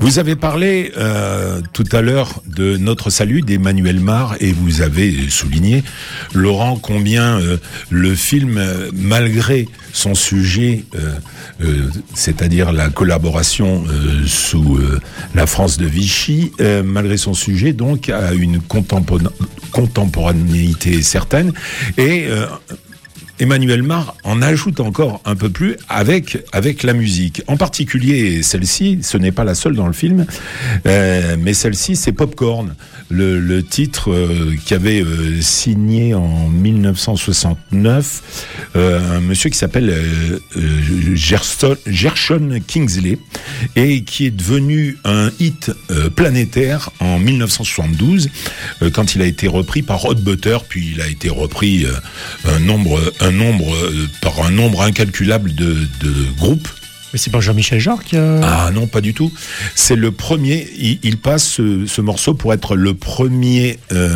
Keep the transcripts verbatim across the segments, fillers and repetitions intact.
Vous avez parlé euh, tout à l'heure de Notre Salut d'Emmanuel Mar et vous avez souligné, Laurent, combien euh, le film, euh, malgré son sujet, euh, euh, c'est-à-dire la collaboration euh, sous euh, la France de Vichy, euh, malgré son sujet, donc, a une contempora- contemporanéité certaine et euh, Emmanuel Mar en ajoute encore un peu plus avec avec la musique. En particulier, celle-ci, ce n'est pas la seule dans le film, euh, mais celle-ci, c'est Popcorn, le, le titre euh, qu'avait euh, signé en dix-neuf cent soixante-neuf euh, un monsieur qui s'appelle euh, euh, Gerson, Gershon Kingsley et qui est devenu un hit euh, planétaire en dix-neuf cent soixante-douze euh, quand il a été repris par Hot Butter, puis il a été repris euh, un nombre un nombre euh, par un nombre incalculable de, de groupes. Mais c'est pas Jean-Michel Jarre qui a... Ah non, pas du tout. C'est le premier, il, il passe ce, ce morceau pour être le premier euh,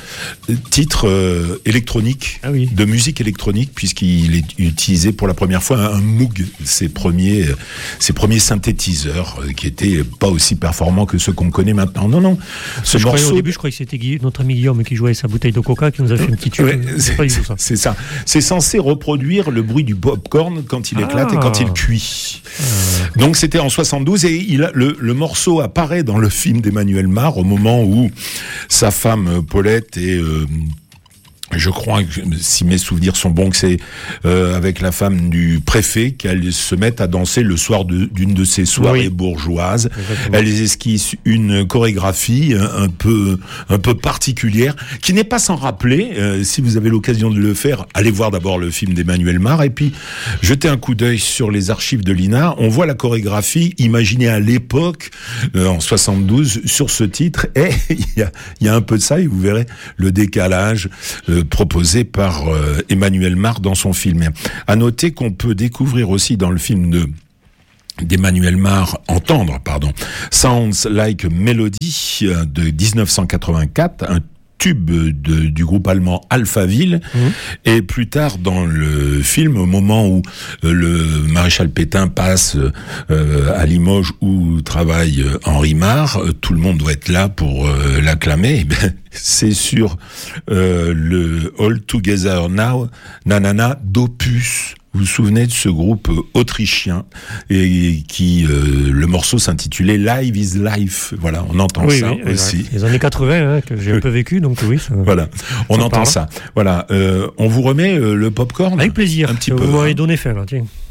titre euh, électronique, ah oui. de musique électronique, puisqu'il est utilisé pour la première fois un, un Moog, ses premiers, ses premiers synthétiseurs, euh, qui étaient pas aussi performants que ceux qu'on connaît maintenant. Non, non. Ce je morceau... croyais, au début, je croyais que c'était Guy, notre ami Guillaume qui jouait sa bouteille de coca, qui nous a fait un petit tube. Ouais, c'est, c'est pas du tout ça. C'est ça. C'est censé reproduire le bruit du popcorn quand il éclate ah. et quand il cuit. Euh... Donc c'était en soixante-douze et il a, le, le morceau apparaît dans le film d'Emmanuel Mar au moment où sa femme Paulette est... Euh, je crois que si mes souvenirs sont bons, que c'est euh, avec la femme du préfet qu'elles se mettent à danser le soir de, d'une de ces soirées oui. bourgeoises. Exactement. Elles esquissent une chorégraphie un, un peu un peu particulière, qui n'est pas sans rappeler. Euh, si vous avez l'occasion de le faire, allez voir d'abord le film d'Emmanuel Mar et puis jetez un coup d'œil sur les archives de l'I N A. On voit la chorégraphie imaginée à l'époque euh, en soixante-douze sur ce titre et il y a il y a un peu de ça et vous verrez le décalage. Euh, proposé par euh, Emmanuel Mar dans son film. À noter qu'on peut découvrir aussi dans le film de d'Emmanuel Mar, entendre, pardon, Sounds Like Melody de dix-neuf cent quatre-vingt-quatre, un tube de, du groupe allemand Alphaville, mmh. et plus tard dans le film, au moment où euh, le maréchal Pétain passe euh, à Limoges où travaille Henri Mar, euh, tout le monde doit être là pour euh, l'acclamer. Et bien, c'est sur euh, le All Together Now, Nanana d'Opus. Vous vous souvenez de ce groupe autrichien et qui euh, le morceau s'intitulait Live is Life. Voilà, on entend oui, ça oui, aussi. Les années quatre-vingts hein, que j'ai un peu vécu, donc oui. Ça, voilà, on ça entend parle. ça. Voilà, euh, on vous remet euh, le popcorn. Avec plaisir. Un petit vous peu. Vous m'avez donné faim là, tiens.